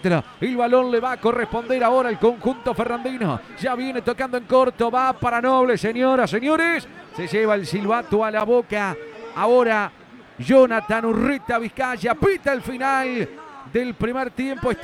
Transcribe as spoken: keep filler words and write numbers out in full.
penetra. El balón le va a corresponder ahora al conjunto ferrandino. Ya viene tocando en corto. Va para Noble, señoras, señores. Se lleva el silbato a la boca. Ahora Jonathan Urreta Vizcaya pita el final del primer tiempo.